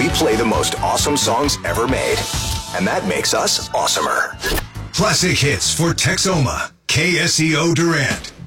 we play the most awesome songs ever made. And that makes us awesomer. Classic hits for Texoma. KSEO Durant.